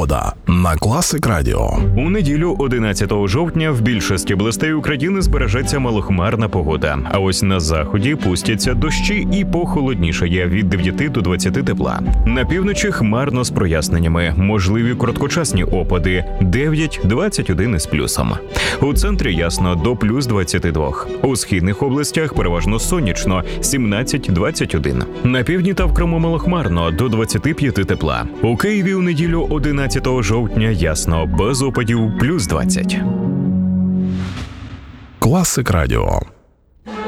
Погода на Класик Радіо. У неділю 11 жовтня в більшості областей України збережеться малохмарна погода. А ось на заході пустяться дощі і похолоднішає від 9 до 20 тепла. На півночі хмарно з проясненнями, можливі короткочасні опади 9-21 із плюсом. У центрі ясно до плюс 22. У східних областях переважно сонячно 17-21. На півдні та в Криму малохмарно до 25 тепла. У Києві у неділю 11 жовтня ясно, без опадів плюс 20. Класик Радіо.